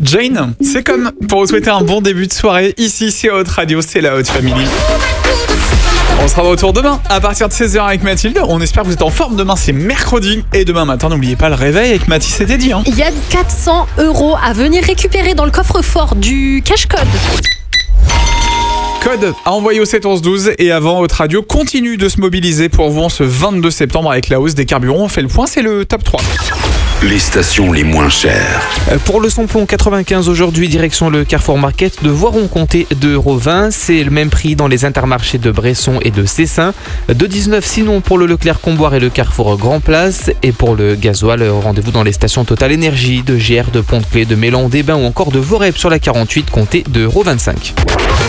Jane, c'est comme pour vous souhaiter un bon début de soirée. Ici, c'est Hot Radio, c'est la Hot Family. On sera de retour demain à partir de 16h avec Mathilde. On espère que vous êtes en forme. Demain, c'est mercredi. Et demain matin, n'oubliez pas le réveil avec Mathis, c'était dit. Il y a 400 € à venir récupérer dans le coffre-fort du cache-code. Code à envoyer au 71112 et avant, Hot Radio continue de se mobiliser pour vous en ce 22 septembre avec la hausse des carburants. On fait le point, c'est le top 3. Les stations les moins chères. Pour le samplon 95 aujourd'hui, direction le Carrefour Market de Voiron-Comté, 2,20 €. C'est le même prix dans les intermarchés de Bresson et de Cessin. 2,19 € sinon pour le Leclerc Comboire et le Carrefour Grand Place. Et pour le gasoil, rendez-vous dans les stations Total Énergie de GR, de Pont-de-Clé, de Mélan, des Bains ou encore de Vorep sur la 48, comptez 2,25 €.